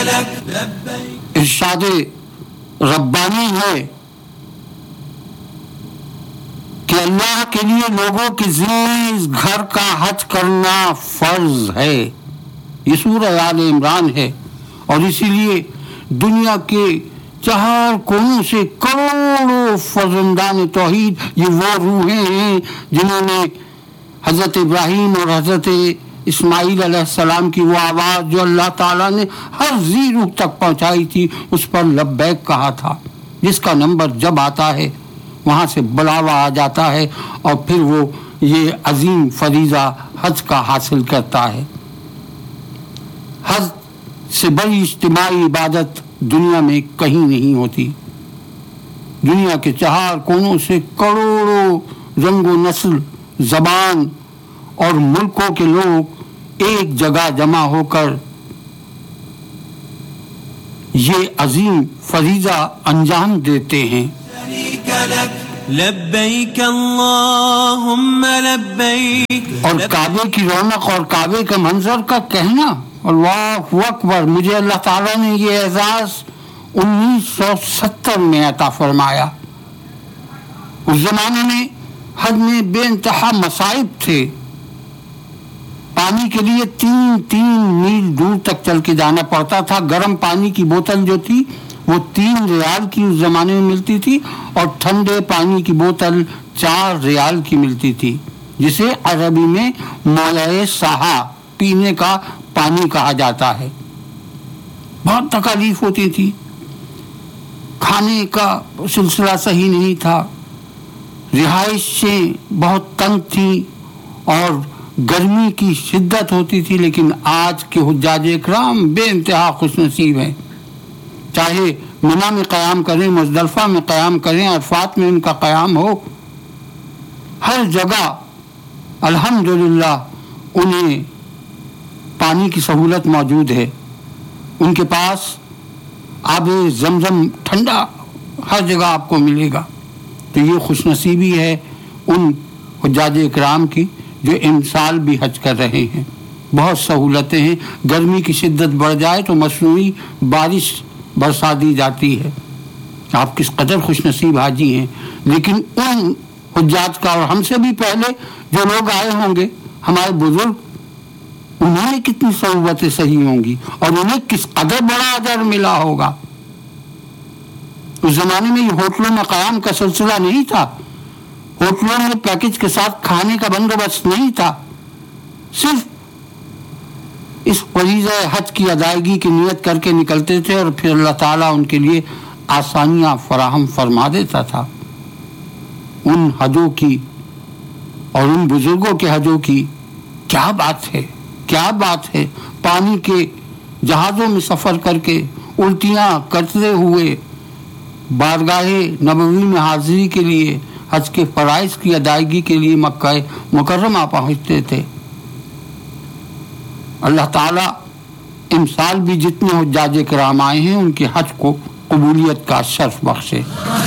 ارشاد ربانی ہے کہ اللہ کے لیے لوگوں کے ذمے اس گھر کا حج کرنا فرض ہے. یہ سورہ آل عمران ہے. اور اسی لیے دنیا کے 4 کونوں سے کروڑوں فرزندان توحید، یہ وہ روحیں ہیں جنہوں نے حضرت ابراہیم اور حضرت اسماعیل علیہ السلام کی وہ آواز جو اللہ تعالیٰ نے ہر ذی روح تک پہنچائی تھی، اس پر لبیک کہا تھا، جس کا نمبر جب آتا ہے وہاں سے بلاوا آ جاتا ہے اور پھر وہ یہ عظیم فریضہ حج کا حاصل کرتا ہے. حج سے بڑی اجتماعی عبادت دنیا میں کہیں نہیں ہوتی. دنیا کے 4 کونوں سے کروڑوں رنگ و نسل، زبان اور ملکوں کے لوگ ایک جگہ جمع ہو کر یہ عظیم فریضہ انجام دیتے ہیں. لبیک اللہم لبیک. اور کعبے کی رونق اور کعبے کے منظر کا کہنا، اللہ اکبر. مجھے اللہ تعالیٰ نے یہ اعزاز 1970 میں عطا فرمایا. اس زمانے میں حج میں بے انتہا مصائب تھے. پانی کے لیے 3 میل دور تک چل کے جانا پڑتا تھا. گرم پانی کی بوتل جو تھی وہ 3 ریال کی اس زمانے میں ملتی تھی، اور ٹھنڈے پانی کی بوتل 4 ریال کی ملتی تھی، جسے عربی میں مولائے سہا، پینے کا پانی کہا جاتا ہے. بہت تکالیف ہوتی تھی. کھانے کا سلسلہ صحیح نہیں تھا. رہائشیں بہت تنگ تھیں اور گرمی کی شدت ہوتی تھی. لیکن آج کے حجاج اکرام بے انتہا خوش نصیب ہیں. چاہے منی میں قیام کریں، مزدلفہ میں قیام کریں، عرفات میں ان کا قیام ہو، ہر جگہ الحمدللہ انہیں پانی کی سہولت موجود ہے. ان کے پاس آب زمزم ٹھنڈا ہر جگہ آپ کو ملے گا. تو یہ خوش نصیبی ہے ان حجاج اکرام کی جو امسال بھی حج کر رہے ہیں. بہت سہولتیں ہیں. گرمی کی شدت بڑھ جائے تو مصنوعی بارش برسا دی جاتی ہے. آپ کس قدر خوش نصیب حاجی ہیں. لیکن ان حجاج کا اور ہم سے بھی پہلے جو لوگ آئے ہوں گے، ہمارے بزرگ، انہیں کتنی صحبتیں صحیح ہوں گی اور انہیں کس قدر بڑا اجر ملا ہوگا. اس زمانے میں یہ ہوٹلوں میں قیام کا سلسلہ نہیں تھا. ہوٹلوں میں پیکج کے ساتھ کھانے کا بندوبست نہیں تھا. صرف اس فریضہ حج کی ادائیگی کی نیت کر کے نکلتے تھے اور پھر اللہ تعالیٰ ان کے لیے آسانیاں فراہم فرما دیتا تھا. ان حجوں کی اور ان بزرگوں کے حجوں کی کیا بات ہے، کیا بات ہے. پانی کے جہازوں میں سفر کر کے الٹیاں کرتے ہوئے بارگاہ نبوی میں حاضری کے لیے، حج کے فرائض کی ادائیگی کے لیے مکہ مکرمہ پہنچتے تھے. اللہ تعالیٰ امسال بھی جتنے حجاج کرام آئے ہیں ان کے حج کو قبولیت کا شرف بخشے.